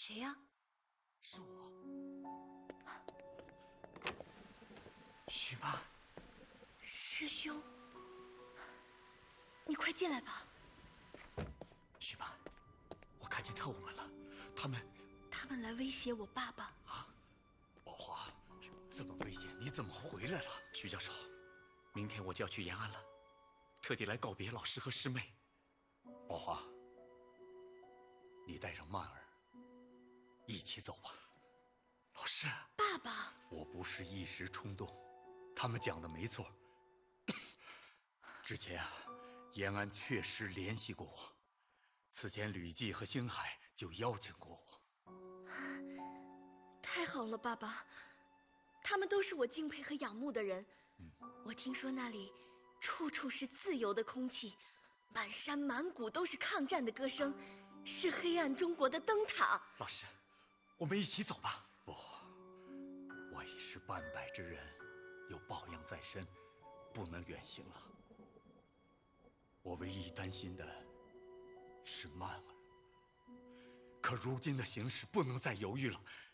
谁呀？ 是我，许妈。 师兄，你快进来吧。 许妈，我看见特务们了，他们来威胁我爸爸。 啊，宝华，这么危险，你怎么回来了？徐教授，明天我就要去延安了，特地来告别老师和师妹。宝华，你带上曼儿一起走吧。老师， 爸爸， 我不是一时冲动，他们讲的没错。之前啊，延安确实联系过我，此前吕季和星海就邀请过我。 太好了，爸爸，他们都是我敬佩和仰慕的人。我听说那里处处是自由的空气，满山满谷都是抗战的歌声，是黑暗中国的灯塔。 老师，我们一起走吧。不，我已是半百之人，有抱恙在身，不能远行了。我唯一担心的是曼儿，可如今的形势不能再犹豫了，